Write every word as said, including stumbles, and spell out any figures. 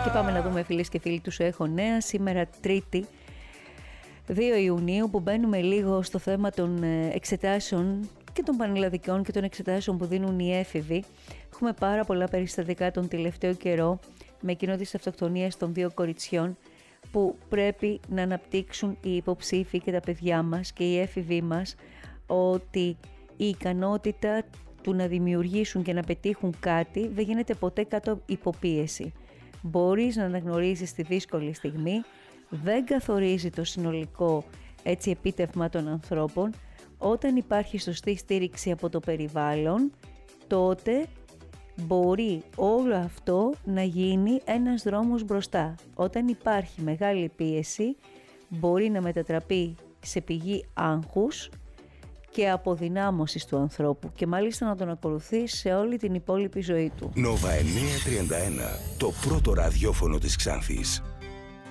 Και πάμε να δούμε, φίλες και φίλοι του Σου Έχω Νέα, σήμερα Τρίτη δύο Ιουνίου, που μπαίνουμε λίγο στο θέμα των εξετάσεων και των πανελλαδικών και των εξετάσεων που δίνουν οι έφηβοι. Έχουμε πάρα πολλά περιστατικά τον τελευταίο καιρό, με εκείνο της αυτοκτονίας των δύο κοριτσιών, που πρέπει να αναπτύξουν οι υποψήφοι και τα παιδιά μας και οι έφηβοι μας ότι η ικανότητα του να δημιουργήσουν και να πετύχουν κάτι δεν γίνεται ποτέ κάτω υποπίεση. Μπορείς να αναγνωρίσεις τη δύσκολη στιγμή, δεν καθορίζει το συνολικό έτσι επίτευγμα των ανθρώπων. Όταν υπάρχει σωστή στήριξη από το περιβάλλον, τότε μπορεί όλο αυτό να γίνει ένας δρόμος μπροστά. Όταν υπάρχει μεγάλη πίεση, μπορεί να μετατραπεί σε πηγή άγχους και αποδυνάμωσης του ανθρώπου και μάλιστα να τον ακολουθεί σε όλη την υπόλοιπη ζωή του. Νόβα εννιακόσια τριάντα ένα, το πρώτο ραδιόφωνο της Ξάνθης.